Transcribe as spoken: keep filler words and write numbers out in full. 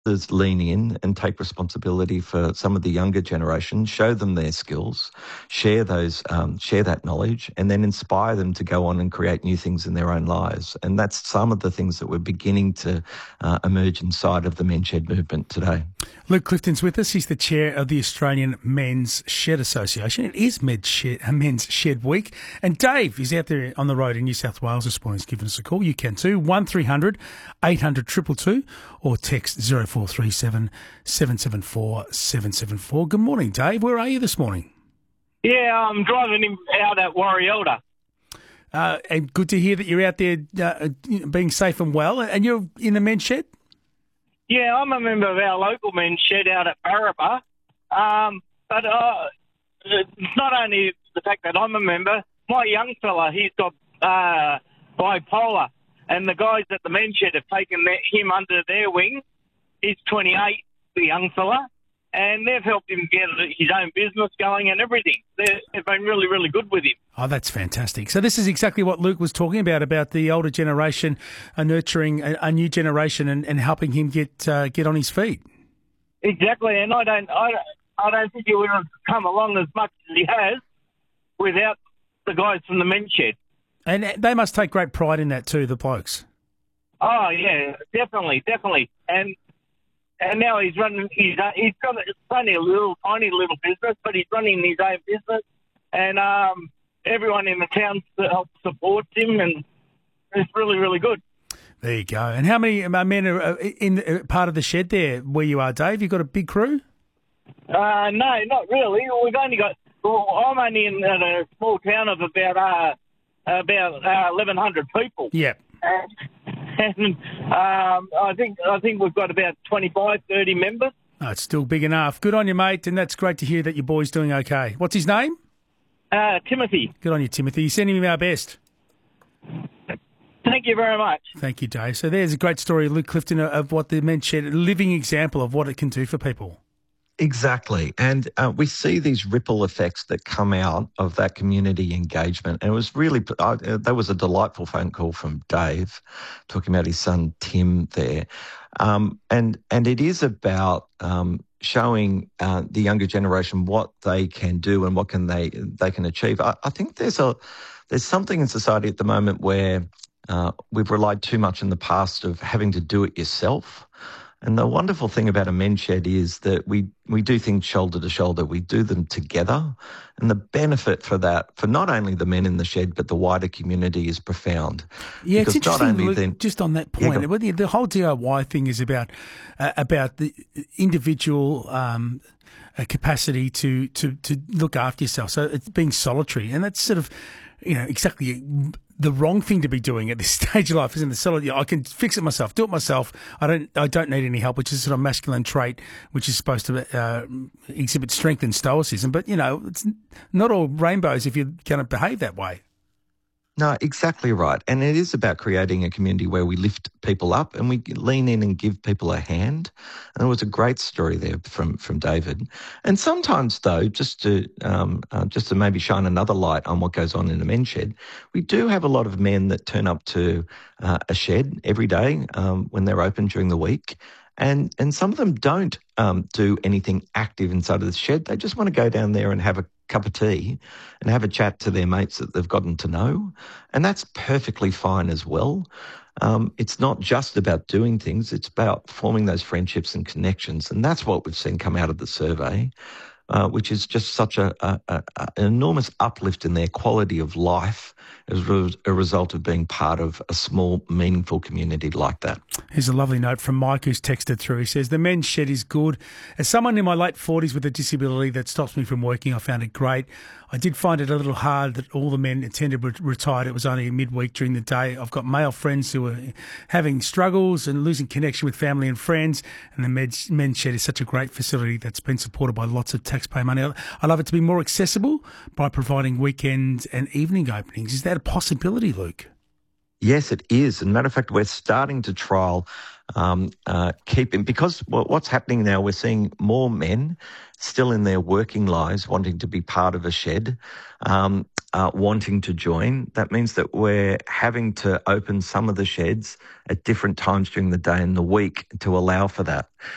Is lean in and take responsibility for some of the younger generation, show them their skills, share those, um, share that knowledge, and then inspire them to go on and create new things in their own lives. And that's some of the things that we're beginning to uh, emerge inside of the Men's Shed movement today. Luke Clifton's with us. He's the chair of the Australian Men's Shed Association. It is Men's Shed, Men's Shed Week. And Dave is out there on the road in New South Wales this morning. He's given us a call. You can too. one three hundred eight hundred two two two or text zero four three seven seven seven four seven seven four. Good morning, Dave. Where are you this morning? Yeah, I'm driving him out at Warrielda. Uh, and good to hear that you're out there uh, being safe and well. And you're in the Men's Shed? Yeah, I'm a member of our local Men's Shed out at Barraba. Um, but uh, it's not only the fact that I'm a member. My young fella, he's got uh, bipolar, and the guys at the Men's Shed have taken their, him under their wing. He's twenty-eight, the young fella, and they've helped him get his own business going and everything. They're, they've been really, really good with him. Oh, that's fantastic. So this is exactly what Luke was talking about, about the older generation uh, nurturing a, a new generation and, and helping him get uh, get on his feet. Exactly, and I don't, I, I don't think he would have come along as much as he has without the guys from the Men's Shed. And they must take great pride in that too, the blokes. Oh, yeah, definitely, definitely. And and now he's running, he's, uh, he's got it's only a little, tiny little business, but he's running his own business. And um, everyone in the town supports him, and it's really, really good. There you go. And how many men are in part of the shed there where you are, Dave? You got a big crew? Uh, no, not really. We've only got, well, I'm only in a small town of about uh, about uh, eleven hundred people. Yeah. And, and um, I think I think we've got about twenty-five, thirty members. Oh, it's still big enough. Good on you, mate, and that's great to hear that your boy's doing okay. What's his name? Uh, Timothy. Good on you, Timothy. Sending him our best. Thank you very much. Thank you, Dave. So there's a great story, Luke Clifton, of what the Men's Shed, a living example of what it can do for people. Exactly. And uh, we see these ripple effects that come out of that community engagement. And it was really, uh, that was a delightful phone call from Dave talking about his son, Tim, there. Um, and, and it is about um, showing uh, the younger generation what they can do and what can they, they can achieve. I, I think there's a, there's something in society at the moment where uh, we've relied too much in the past of having to do it yourself. And the wonderful thing about a Men's Shed is that we, we do things shoulder to shoulder. We do them together. And the benefit for that, for not only the men in the shed, but the wider community is profound. Yeah, because it's interesting, not only Luke, then, just on that point, yeah, the, the whole D I Y thing is about uh, about the individual um, uh, capacity to, to, to look after yourself. So it's being solitary. And that's sort of, you know, exactly the wrong thing to be doing at this stage of life, isn't it? So I can fix it myself, do it myself. I don't, I don't need any help, which is sort of a masculine trait, which is supposed to uh, exhibit strength and stoicism. But you know, it's not all rainbows if you're going to behave that way. No, exactly right. And it is about creating a community where we lift people up and we lean in and give people a hand. And it was a great story there from, from David. And sometimes, though, just to um, uh, just to maybe shine another light on what goes on in a men's shed, we do have a lot of men that turn up to uh, a shed every day um, when they're open during the week. And and some of them don't um, do anything active inside of the shed. They just want to go down there and have a cup of tea and have a chat to their mates that they've gotten to know. And that's perfectly fine as well. Um, it's not just about doing things. It's about forming those friendships and connections. And that's what we've seen come out of the survey, uh, which is just such a, a, a, an enormous uplift in their quality of life as a result of being part of a small, meaningful community like that. Here's a lovely note from Mike who's texted through. He says, the Men's Shed is good. As someone in my late forties with a disability that stops me from working, I found it great. I did find it a little hard that all the men attended were retired. It was only a midweek during the day. I've got male friends who are having struggles and losing connection with family and friends, and the Men's Shed is such a great facility that's been supported by lots of taxpayer money. I love it to be more accessible by providing weekend and evening openings. Is that a possibility, Luke? Yes, it is. As a matter of fact, we're starting to trial um, uh, keeping, because well, what's happening now, we're seeing more men still in their working lives wanting to be part of a shed, um, uh, wanting to join. That means that we're having to open some of the sheds at different times during the day and the week to allow for that.